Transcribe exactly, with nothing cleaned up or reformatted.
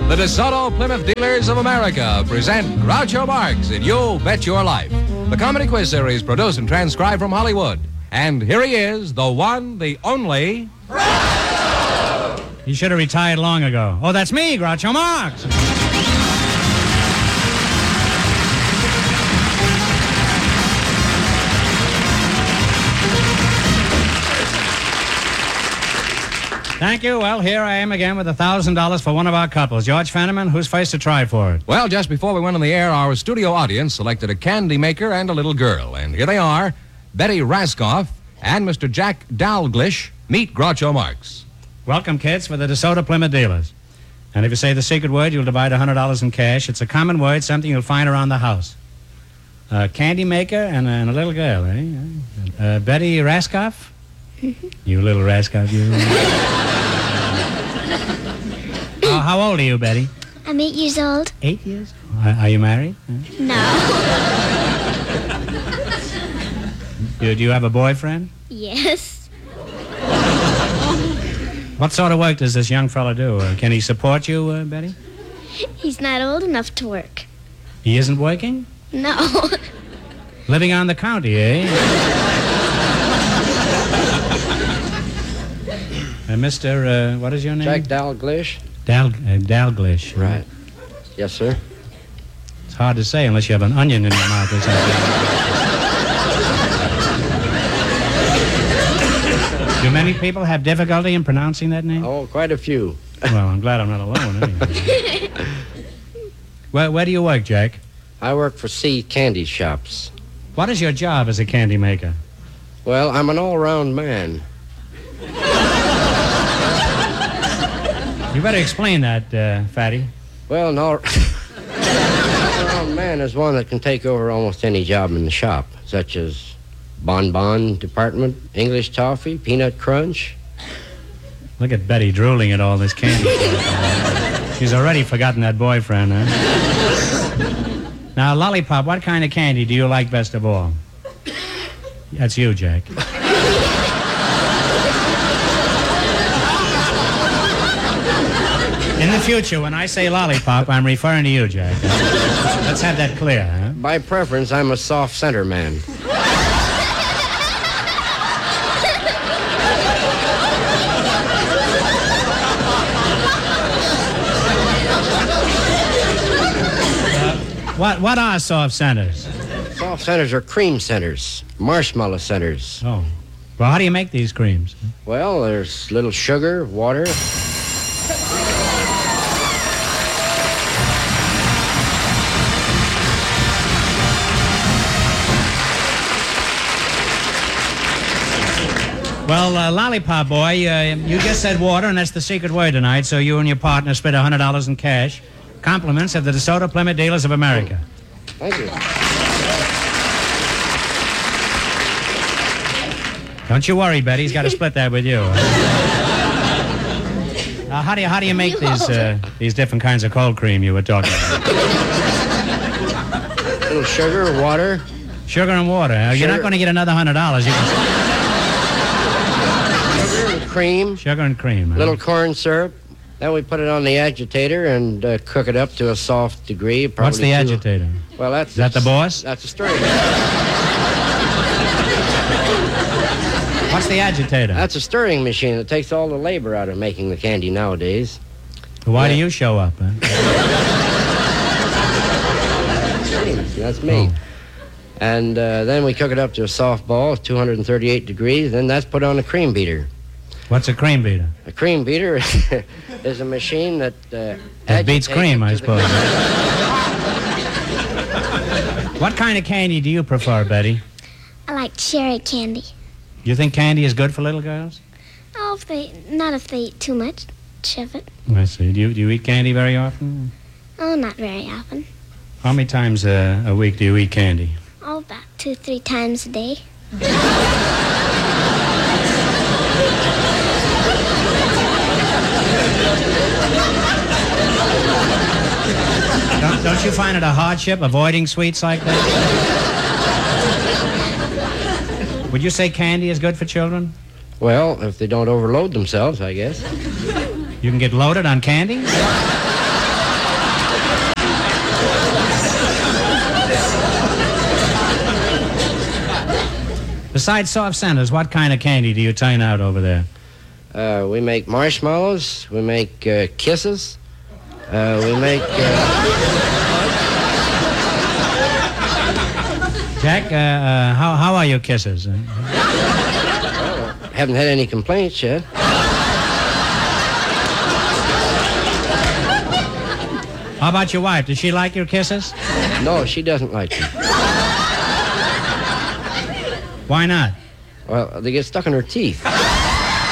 The DeSoto Plymouth Dealers of America present Groucho Marx in You Bet Your Life, the comedy quiz series produced and transcribed from Hollywood. And here he is, the one, the only... Groucho! He should have retired long ago. Oh, that's me, Groucho Marx. Thank you. Well, here I am again with one thousand dollars for one of our couples. George Fenneman, who's first to try for it? Well, just before we went on the air, our studio audience selected a candy maker and a little girl. And here they are, Betty Raskoff and Mister Jack Dalglish. Meet Groucho Marx. Welcome, kids, for the DeSoto Plymouth Dealers. And if you say the secret word, you'll divide one hundred dollars in cash. It's a common word, something you'll find around the house. A candy maker and a, and a little girl, eh? Uh, Betty Raskoff? You little Raskoff, you. uh, how old are you, Betty? I'm eight years old. Eight years? Are, are you married? Huh? No. do, do you have a boyfriend? Yes. What sort of work does this young fella do? Uh, can he support you, uh, Betty? He's not old enough to work. He isn't working? No. Living on the county, eh? Uh, Mister, uh, what is your name? Jack Dalglish. Dal, uh, Dalglish. Right. Yes, sir. It's hard to say unless you have an onion in your mouth or something. Do many people have difficulty in pronouncing that name? Oh, quite a few. Well, I'm glad I'm not alone, anyway. where, where do you work, Jack? I work for C Candy Shops. What is your job as a candy maker? Well, I'm an all-round man. You better explain that, uh, Fatty. Well, an all- all-round man is one that can take over almost any job in the shop, such as bonbon department, English toffee, peanut crunch. Look at Betty drooling at all this candy. She's already forgotten that boyfriend, huh? Now, Lollipop, what kind of candy do you like best of all? That's you, Jack. In the future, when I say lollipop, I'm referring to you, Jack. Let's have that clear, huh? By preference, I'm a soft center man. uh, what, what are soft centers? Soft centers are cream centers, marshmallow centers. Oh. Well, how do you make these creams? Well, there's little sugar, water. Well, uh, Lollipop Boy, uh, you just said water, and that's the secret word tonight, so you and your partner split one hundred dollars in cash. Compliments of the DeSoto Plymouth Dealers of America. Thank you. Don't you worry, Betty. He's got to split that with you. Uh, how do you how do you make these uh, these different kinds of cold cream you were talking about? Little sugar, water. Sugar and water. Uh, you're not going to get another hundred dollars. You can... Sugar and cream. Sugar and cream. Huh? Little corn syrup. Then we put it on the agitator and uh, cook it up to a soft degree. What's the two... agitator? Well, that's... Is that the boss? That's a stirring. What's the agitator? That's a stirring machine that takes all the labor out of making the candy nowadays. Why yeah. do you show up, huh? That's me. Oh. And uh, then we cook it up to a soft ball, two hundred thirty-eight degrees. Then that's put on a cream beater. What's a cream beater? A cream beater is a machine that... Uh, that beats cream, I suppose. The... What kind of candy do you prefer, Betty? I like cherry candy. You think candy is good for little girls? Oh, if they... Not if they eat too much of it. I see. Do you, do you eat candy very often? Oh, not very often. How many times uh, a week do you eat candy? Oh, about two, three times a day. Don't, don't you find it a hardship avoiding sweets like that? Would you say candy is good for children? Well, if they don't overload themselves, I guess. You can get loaded on candy? besides soft centers, what kind of candy do you turn out over there? Uh, we make marshmallows. We make uh, kisses. Uh, we make... Uh... Jack, uh, uh, how, how are your kisses? Uh, Haven't had any complaints yet. How about your wife? Does she like your kisses? No, she doesn't like them. Why not? Well, they get stuck in her teeth.